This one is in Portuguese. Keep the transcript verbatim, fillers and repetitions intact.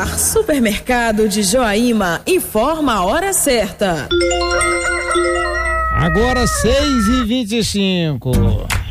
ar, Supermercado de Joaíma informa a hora certa. Agora seis e vinte e cinco.